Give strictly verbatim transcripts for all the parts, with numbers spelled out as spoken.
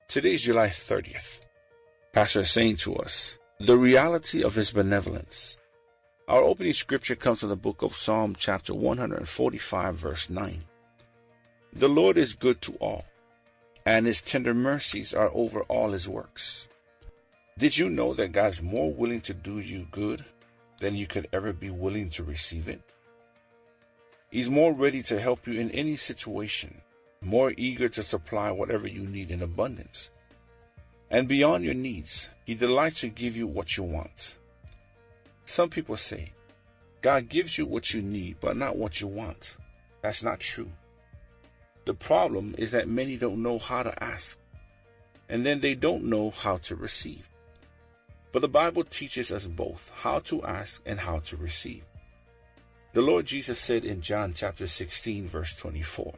Today is July thirtieth. Pastor is saying to us, the reality of his benevolence. Our opening scripture comes from the book of Psalm chapter one forty-five verse nine. The Lord is good to all, and his tender mercies are over all his works. Did you know that God's more willing to do you good than you could ever be willing to receive it? He's more ready to help you in any situation, more eager to supply whatever you need in abundance. And beyond your needs, he delights to give you what you want. Some people say, God gives you what you need, but not what you want. That's not true. The problem is that many don't know how to ask, and then they don't know how to receive. But the Bible teaches us both how to ask and how to receive. The Lord Jesus said in John chapter sixteen verse twenty-four,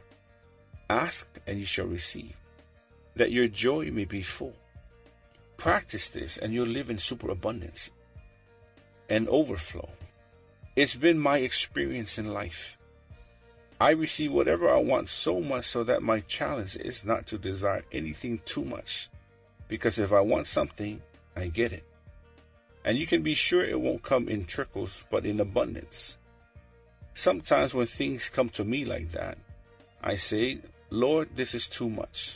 ask and you shall receive, that your joy may be full. Practice this and you'll live in superabundance and overflow. It's been my experience in life. I receive whatever I want so much so that my challenge is not to desire anything too much, because if I want something, I get it. And you can be sure it won't come in trickles, but in abundance. Sometimes when things come to me like that, I say, Lord, this is too much.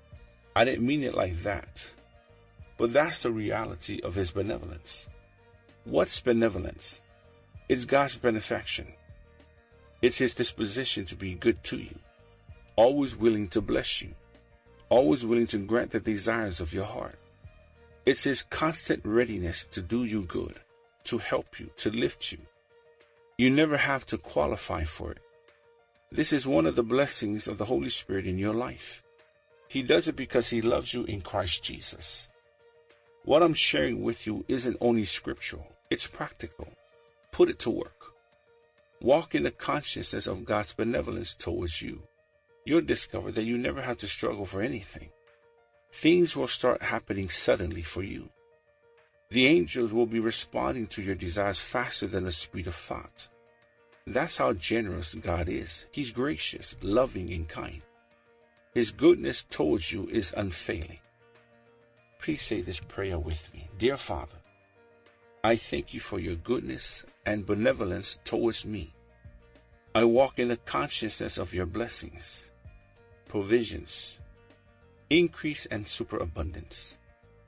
I didn't mean it like that. But that's the reality of his benevolence. What's benevolence? It's God's benefaction. It's his disposition to be good to you, always willing to bless you, always willing to grant the desires of your heart. It's his constant readiness to do you good, to help you, to lift you. You never have to qualify for it. This is one of the blessings of the Holy Spirit in your life. He does it because he loves you in Christ Jesus. What I'm sharing with you isn't only scriptural, it's practical. Put it to work. Walk in the consciousness of God's benevolence towards you. You'll discover that you never have to struggle for anything. Things will start happening suddenly for you. The angels will be responding to your desires faster than the speed of thought. That's how generous God is. He's gracious, loving, and kind. His goodness towards you is unfailing. Please say this prayer with me. Dear Father, I thank you for your goodness and benevolence towards me. I walk in the consciousness of your blessings, provisions, increase, and superabundance.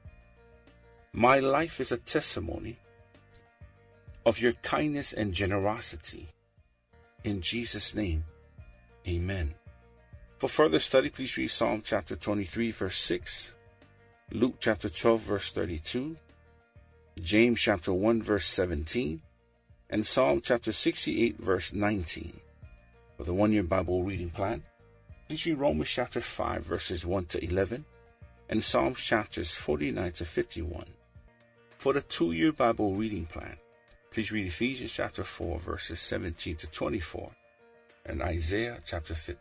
My life is a testimony of your kindness and generosity. In Jesus' name, amen. For further study, please read Psalm chapter twenty-three, verse six, Luke chapter twelve, verse thirty-two, James chapter one, verse seventeen, and Psalm chapter sixty-eight, verse nineteen. For the one-year Bible reading plan, please read Romans chapter five, verses one to eleven, and Psalms chapters forty-nine to fifty-one. For the two-year Bible reading plan, please read Ephesians chapter four, verses seventeen to twenty-four, and Isaiah chapter